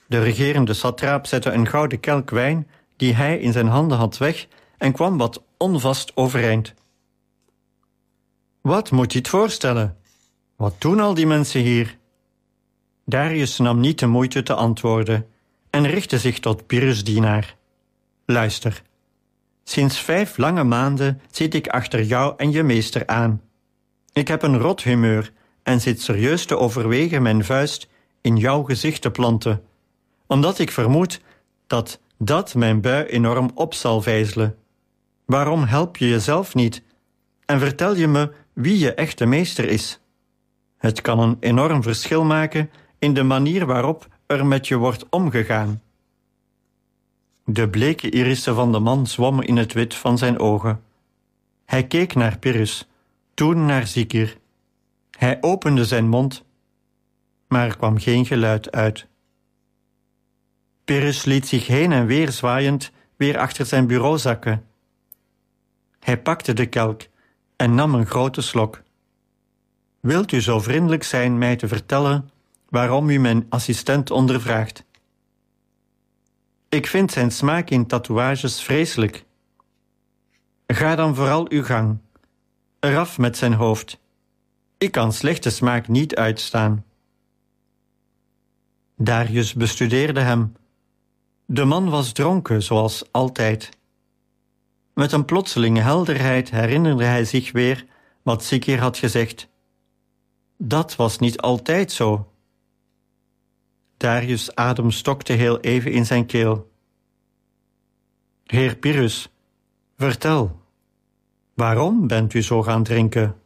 De regerende satraap zette een gouden kelk wijn die hij in zijn handen had weg en kwam wat onvast overeind. Wat moet je het voorstellen? Wat doen al die mensen hier? Darius nam niet de moeite te antwoorden en richtte zich tot Pyrrhus' dienaar. Luister, sinds 5 lange maanden zit ik achter jou en je meester aan. Ik heb een rot humeur en zit serieus te overwegen mijn vuist in jouw gezicht te planten, omdat ik vermoed dat mijn bui enorm op zal vijzelen. Waarom help je jezelf niet en vertel je me wie je echte meester is? Het kan een enorm verschil maken in de manier waarop er met je wordt omgegaan. De bleke irissen van de man zwommen in het wit van zijn ogen. Hij keek naar Pyrrhus, toen naar Zikir. Hij opende zijn mond, maar er kwam geen geluid uit. Pyrrhus liet zich heen en weer zwaaiend weer achter zijn bureau zakken. Hij pakte de kelk en nam een grote slok. Wilt u zo vriendelijk zijn mij te vertellen waarom u mijn assistent ondervraagt? Ik vind zijn smaak in tatoeages vreselijk. Ga dan vooral uw gang. Eraf met zijn hoofd. Ik kan slechte smaak niet uitstaan. Darius bestudeerde hem. De man was dronken, zoals altijd. Met een plotselinge helderheid herinnerde hij zich weer wat Zikir had gezegd. Dat was niet altijd zo. Darius' adem stokte heel even in zijn keel. Heer Pyrrhus, vertel, waarom bent u zo gaan drinken?